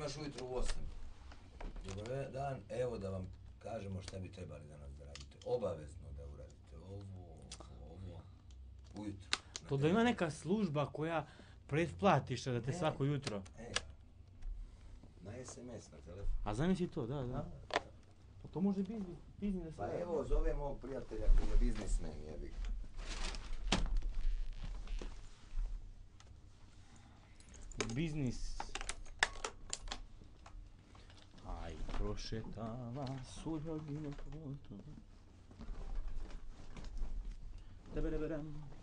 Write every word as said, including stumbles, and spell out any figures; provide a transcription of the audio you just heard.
imaš ujutro u osam. Dobar dan, evo da vam kažemo šta bi trebali danas da radite. Obavezno da uradite ovo, ovo, ujutro. To da ima neka služba koja pretplatiš da te Ne. svako jutro. E, na es em es, na telefon. A zamisli to, da, da. Pa to može biti biznis. Pa evo, zove mog prijatelja koji je biznismen, jebi. Biznis. Aj, prošetava sudbinu putu. Tebereberem.